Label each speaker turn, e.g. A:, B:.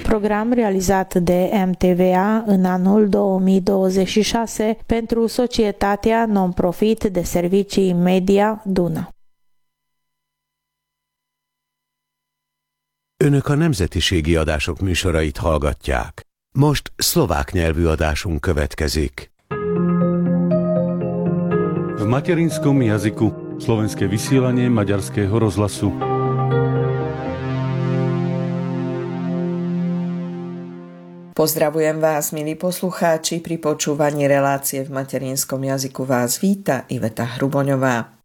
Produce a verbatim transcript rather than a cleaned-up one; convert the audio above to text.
A: program realizat de M T V A în anul două mii douăzeci și șase pentru Societatea Non-Profit de Servicii Media Duna.
B: Önök a nemzetiségi adások műsorait hallgatják. Most szlovák nyelvű adásunk következik.
C: V materinskom jazyku slovenské vysielanie Maďarského rozhlasu.
D: Pozdravujem vás, milí poslucháči, pri počúvaní relácie v materinskom jazyku vás víta Iveta Hruboňová.